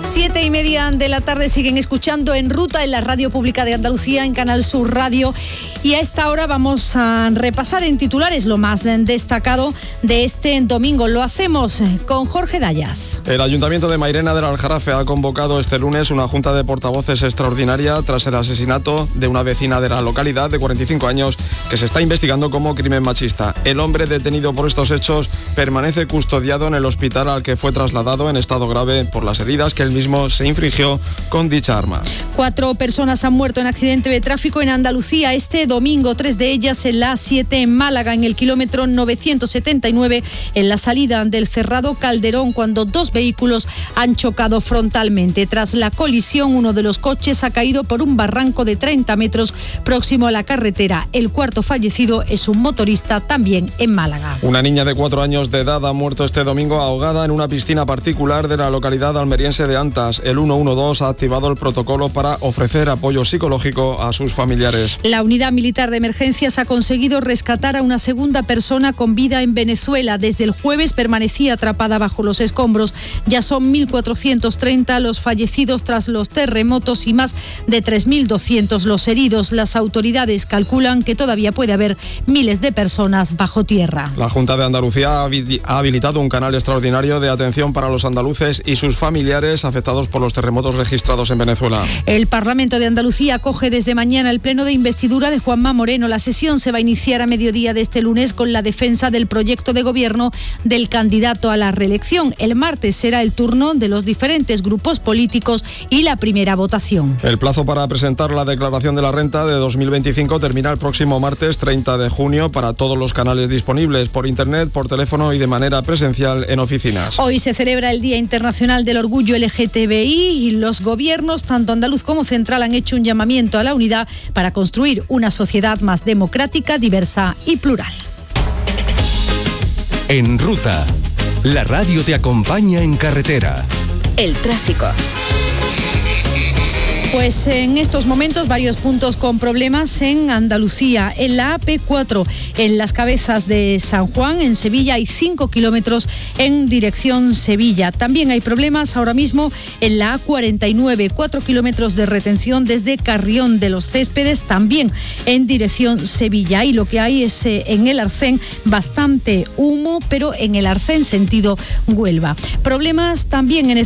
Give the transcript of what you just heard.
7:30 de la tarde, siguen escuchando En Ruta en la Radio Pública de Andalucía, en Canal Sur Radio. Y a esta hora vamos a repasar en titulares lo más destacado de este domingo. Lo hacemos con Jorge Dayas. El Ayuntamiento de Mairena del Aljarafe ha convocado este lunes una junta de portavoces extraordinaria tras el asesinato de una vecina de la localidad de 45 años que se está investigando como crimen machista. El hombre detenido por estos hechos permanece custodiado en el hospital al que fue trasladado en estado grave por las heridas que él mismo se infringió con dicha arma. 4 personas han muerto en accidente de tráfico en Andalucía este domingo, 3 de ellas en la A7 en Málaga, en el kilómetro 979, en la salida del Cerrado Calderón, cuando 2 vehículos han chocado frontalmente. Tras la colisión, uno de los coches ha caído por un barranco de 30 metros próximo a la carretera. El cuarto fallecido es un motorista también en Málaga. Una niña de 4 años de edad ha muerto este domingo ahogada en una piscina particular de la localidad almeriense de Antas. El 112 ha activado el protocolo para ofrecer apoyo psicológico a sus familiares. La Unidad Militar de Emergencias ha conseguido rescatar a una segunda persona con vida en Venezuela. Desde el jueves permanecía atrapada bajo los escombros. Ya son 1.430 los fallecidos tras los terremotos y más de 3.200 los heridos. Las autoridades calculan que todavía puede haber miles de personas bajo tierra. La Junta de Andalucía ha habilitado un canal extraordinario de atención para los andaluces y sus familiares afectados por los terremotos registrados en Venezuela. El Parlamento de Andalucía acoge desde mañana el pleno de investidura de Juanma Moreno. La sesión se va a iniciar a mediodía de este lunes con la defensa del proyecto de gobierno del candidato a la reelección. El martes será el turno de los diferentes grupos políticos y la primera votación. El plazo para presentar la declaración de la renta de 2025 termina el próximo martes 30 de junio para todos los canales disponibles, por internet, por teléfono y de manera presencial en oficinas. Hoy se celebra el Día Internacional del Orgullo LGTBI y los gobiernos, tanto andaluz como central, han hecho un llamamiento a la unidad para construir una sociedad más democrática, diversa y plural. En Ruta, la radio te acompaña en carretera. El tráfico. Pues en estos momentos varios puntos con problemas en Andalucía. En la AP4, en las Cabezas de San Juan, en Sevilla, hay 5 kilómetros en dirección Sevilla. También hay problemas ahora mismo en la A49, 4 kilómetros de retención desde Carrión de los Céspedes, también en dirección Sevilla. Y lo que hay es en el Arcén bastante humo, pero en el Arcén sentido Huelva. Problemas también en